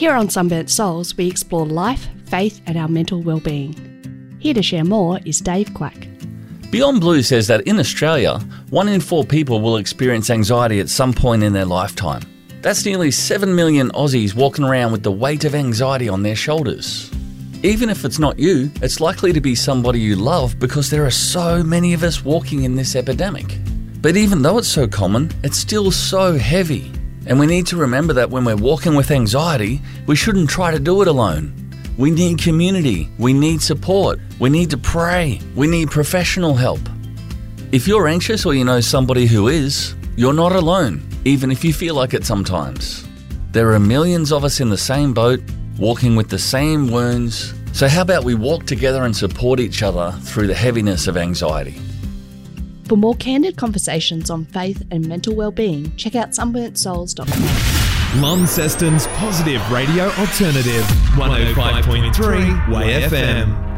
Here on Sunburnt Souls, we explore life, faith and our mental well-being. Here to share more is Dave Quack. Beyond Blue says that in Australia, 1 in 4 people will experience anxiety at some point in their lifetime. That's nearly 7 million Aussies walking around with the weight of anxiety on their shoulders. Even if it's not you, it's likely to be somebody you love because there are so many of us walking in this epidemic. But even though it's so common, it's still so heavy. And we need to remember that when we're walking with anxiety, we shouldn't try to do it alone. We need community, we need support, we need to pray, we need professional help. If you're anxious or you know somebody who is, you're not alone, even if you feel like it sometimes. There are millions of us in the same boat, walking with the same wounds. So how about we walk together and support each other through the heaviness of anxiety? For more candid conversations on faith and mental well-being, check out sunburntsouls.com. Launceston's Positive Radio Alternative, 105.3 Way FM.